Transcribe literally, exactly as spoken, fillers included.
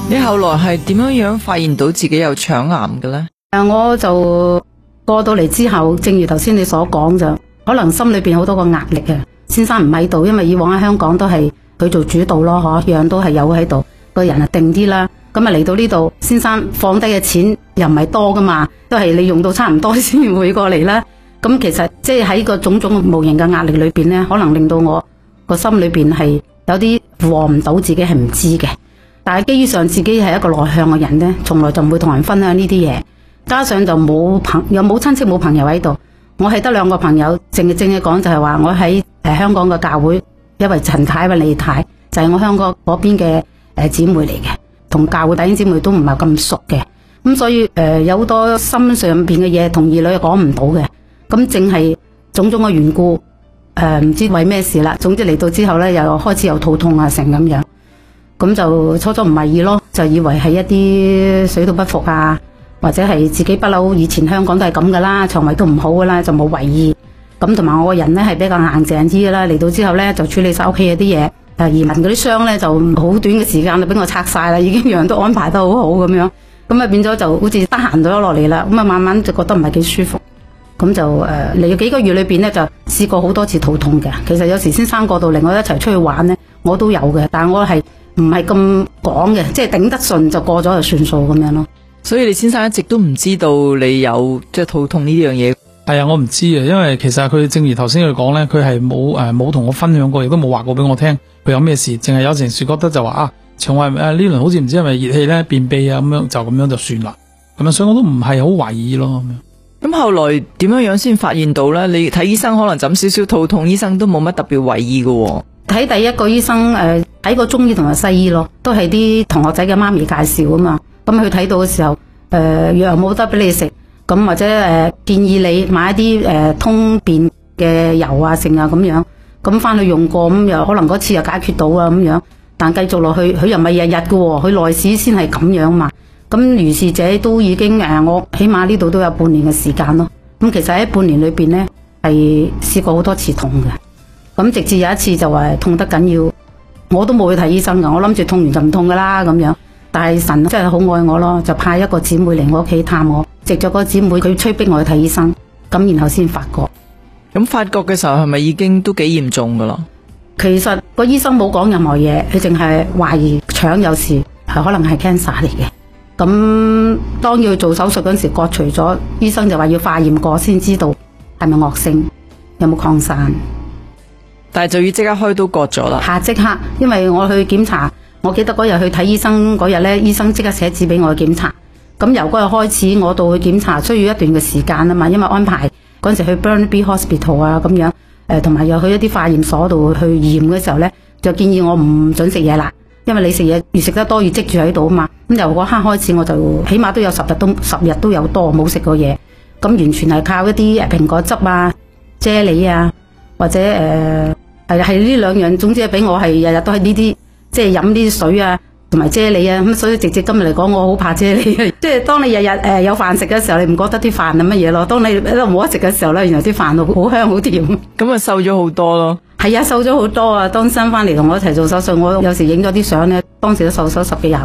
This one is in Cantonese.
你後來係點樣樣發現到自己有腸癌嘅呢？ 誒，我就過到嚟之後，正如頭先你所講，就可能心裏邊好多個壓力啊。先生唔喺度，因為以往喺香港都係佢做主導咯，嗬，樣都係有喺度，個人啊定啲啦。咁啊嚟到呢度，先生放低嘅錢又唔係多噶嘛，都係你用到差唔多先會過嚟啦。咁其實即係喺個種種無形嘅壓力裏邊呢，可能令到我個心裏邊係有啲負荷唔到，自己係唔知嘅。但係基於上自己係一個內向嘅人呢，從來就唔會同人分享呢啲嘢。加上就冇朋又冇親戚冇朋友喺度，我係得兩個朋友，正正嘅講就係話我喺誒香港嘅教會，因為陳太或李太就係我香港嗰邊嘅誒姊妹嚟嘅，同教會弟兄姊妹都唔係咁熟嘅，咁所以誒有好多心上邊嘅嘢同兒女講唔到嘅，咁正係種種嘅緣故，誒唔知為咩事啦。總之嚟到之後咧，又開始有肚痛啊成咁樣，咁就初初唔係意咯，就以為係一啲水土不服啊。或者係自己不嬲，以前香港都係咁噶啦，腸胃都唔好噶啦，就冇為意。咁同埋我個人呢係比較硬淨啲噶啦，嚟到之後呢，就處理晒屋企嘅啲嘢。誒移民嗰啲箱呢，就好短嘅時間就俾我拆晒啦，已經樣樣都安排得好好咁樣。咁啊變咗就好似得閒咗落嚟啦。咁啊慢慢就覺得唔係幾舒服。咁就誒嚟咗幾個月裏邊呢，就試過好多次肚痛嘅。其實有時先生過到嚟我一齊出去玩呢，我都有嘅，但係我係唔係咁講嘅，即係頂得順就過咗就算數咁樣咯。 所以你先生一直都唔知道你有即係肚痛呢樣嘢。 係啊，我唔知啊，因為其實佢正如頭先佢講咧，佢係冇誒冇同我分享過，亦都冇話過俾我聽佢有咩事，淨係有陣時覺得就話啊腸胃誒呢輪好似唔知係咪熱氣咧便秘啊咁樣，就咁樣就算啦。咁啊，所以我都唔係好懷疑咯咁樣。 咁後來點樣樣先發現到咧？你睇醫生可能枕少少肚痛，醫生都冇乜特別為意嘅。 睇第一個醫生誒睇過中醫同埋西醫咯，都係啲同學仔嘅媽咪介紹啊嘛。咁佢睇到嘅時候，誒、呃、藥冇得俾你食，咁或者誒、呃、建議你買一啲誒、呃、通便嘅油啊、剩啊咁樣，咁翻去用過，咁又可能嗰次又解決到啊咁樣，但繼續落去，佢又唔係日日嘅喎，佢內史先係咁樣嘛。咁如是者都已經誒、呃，我起碼呢度都有半年嘅時間咯。咁其實喺半年裏邊呢，係試過好多次痛嘅，咁直至有一次就話痛得緊要，我都冇去睇醫生㗎，我諗住痛完就唔痛㗎啦咁樣。但係神真係好愛我咯，就派一個姊妹嚟我屋企探我，藉咗個姊妹佢催逼我去睇醫生，咁然後先發覺。 咁發覺嘅時候係咪已經都幾嚴重噶啦？ 其實個醫生冇講任何嘢，佢淨係懷疑腸有事，係可能係 cancer 嚟嘅。咁當要做手術嗰時割除咗，醫生就話要化驗過先知道係咪惡性，有冇擴散。 但係就要即刻開刀割咗啦。 下即刻，因為我去檢查。我記得嗰日去睇醫生嗰日呢，醫生即刻寫紙俾我去檢查。咁由嗰日開始，我到去檢查需要一段嘅時間啊嘛，因為安排嗰陣時去 Burnaby Hospital 啊咁樣，誒同埋又去一啲化驗所度去驗嘅時候呢，就建議我唔准食嘢啦，因為你食嘢越食得多越積住喺度啊嘛。咁由嗰刻開始，我就起碼都有十日都十日都有多冇食過嘢，咁完全係靠一啲誒蘋果汁啊、啫喱啊，或者誒係係呢兩樣，總之係俾我係日日都係呢啲。即係飲啲水啊，同埋啫喱啊，咁所以直接今日嚟講，我好怕啫喱。即係當你日日誒有飯食嘅時候，你唔覺得啲飯係乜嘢咯？當你喺度冇得食嘅時候咧，原來啲飯好香好甜。 咁啊瘦咗好多咯。係啊，瘦咗好多啊！當新翻嚟同我一齊做手術，我有時影咗啲相咧，當時都瘦咗十幾廿。